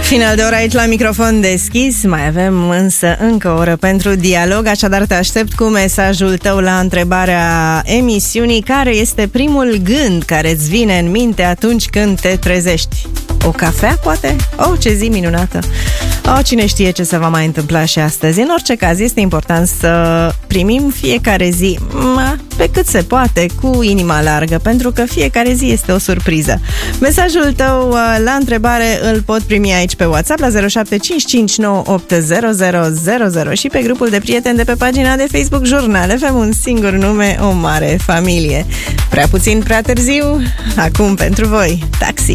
Final de oră aici la microfon deschis. Mai avem însă încă o oră pentru dialog. Așadar te aștept cu mesajul tău la întrebarea emisiunii: care este primul gând care îți vine în minte atunci când te trezești? O cafea, poate? Ce zi minunată! Cine știe ce se va mai întâmpla și astăzi. În orice caz, este important să primim fiecare zi pe cât se poate, cu inima largă, pentru că fiecare zi este o surpriză. Mesajul tău la întrebare îl pot primi aici pe WhatsApp la 0755980000 și pe grupul de prieteni de pe pagina de Facebook Jurnal FM, un singur nume, o mare familie. Prea puțin, prea târziu. Acum pentru voi, Taxi.